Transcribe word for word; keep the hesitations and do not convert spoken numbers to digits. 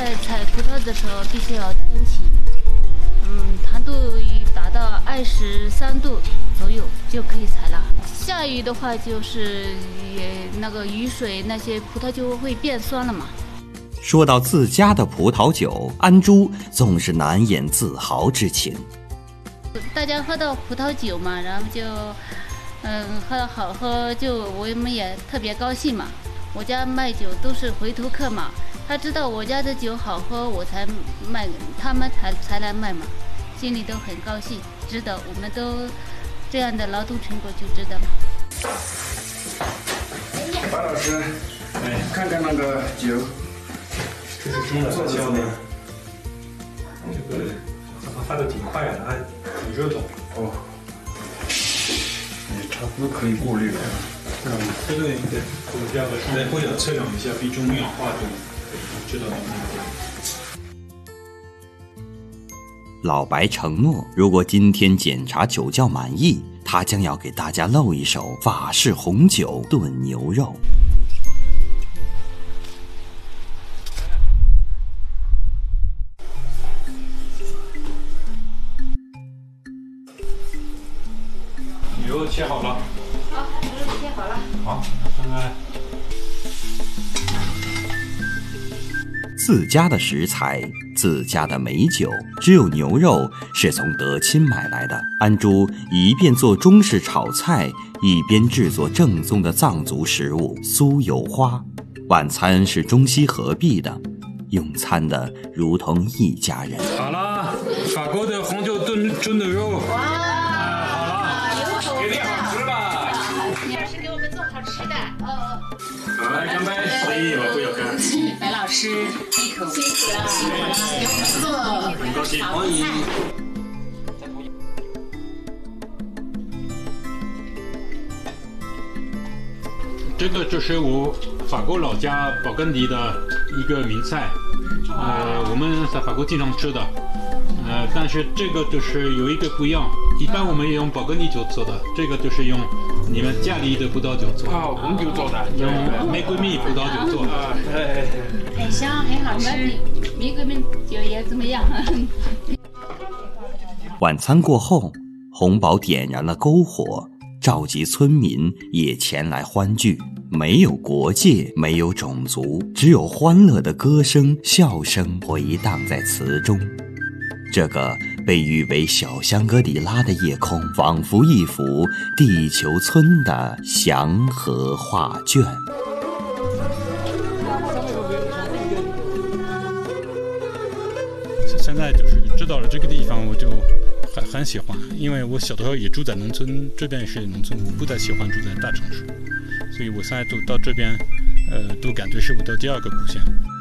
在采葡萄的时候，必须要天气，嗯，糖度达到二十三度左右就可以采了。下雨的话，就是也那个雨水，那些葡萄就会变酸了嘛。 说到自家的葡萄酒，安珠总是难掩自豪之情。 大家喝到葡萄酒嘛，然后就，嗯，喝到好喝，就我们也特别高兴嘛。我家卖酒都是回头客嘛，他知道我家的酒好喝，我才卖，他们才才来卖嘛，心里都很高兴，值得。我们都这样的劳动成果就值得嘛。 白老师，哎，看看那个酒， 这是什么做销的？这个发的挺快的，还挺热的。 哦，也差不多可以过滤了。 嗯，这个对，我们要来会要测量一下比重氧化度，知道吗？ 老白承诺，如果今天检查酒窖满意，他将要给大家露一手法式红酒炖牛肉。 牛肉切好了。 好，牛肉切好了。 好，看看。 自家的食材，自家的美酒，只有牛肉是从德钦买来的。安珠一边做中式炒菜，一边制作正宗的藏族食物酥油花。晚餐是中西合璧的，用餐的如同一家人。 好了，法国的红酒炖炖牛肉。哇，啊、好了，给你好吃吧。 你要是给我们做好吃的。 呃。 好，来干杯！哎呦，不要干。 白老师，一口辛苦了，辛苦了，给我们做很高兴，欢迎。这个就是我法国老家勃艮第的一个名菜，呃，我们在法国经常吃的，呃，但是这个就是有一个不一样，一般我们也用勃艮第酒做的，这个就是用你们家里的葡萄酒做的， 啊，红酒做的， 用玫瑰蜜葡萄酒做的， 很香，很好吃。 玫瑰蜜酒也怎么样？ 晚餐过后，洪宝点燃了篝火，召集村民也前来欢聚。没有国界，没有种族，只有欢乐的歌声、笑声回荡在词中。这个被誉为小香格里拉的夜空，仿佛一幅地球村的祥和画卷。 现在就是知道了这个地方，我就很很喜欢，因为我小的时候也住在农村，这边是农村，我不太喜欢住在大城市，所以我现在都到这边，呃，都感觉是我的第二个故乡。